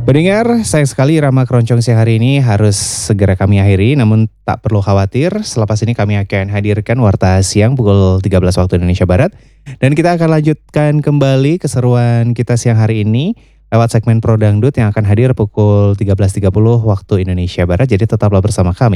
Pendengar, sayang sekali Rama Keroncong siang hari ini harus segera kami akhiri, namun tak perlu khawatir, selepas ini kami akan hadirkan Warta Siang pukul 13 waktu Indonesia Barat. Dan kita akan lanjutkan kembali keseruan kita siang hari ini lewat segmen Pro Dangdut yang akan hadir pukul 13.30 waktu Indonesia Barat, jadi tetaplah bersama kami.